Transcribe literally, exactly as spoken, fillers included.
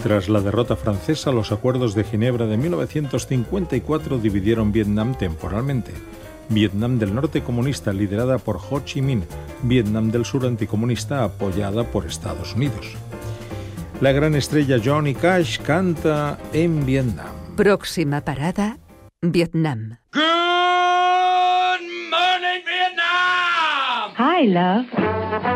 Tras la derrota francesa, los acuerdos de Ginebra de mil novecientos cincuenta y cuatro dividieron Vietnam temporalmente. Vietnam del Norte comunista liderada por Ho Chi Minh, Vietnam del Sur anticomunista apoyada por Estados Unidos. La gran estrella Johnny Cash canta en Vietnam. Próxima parada, Vietnam. Good morning, Vietnam! Hi, love.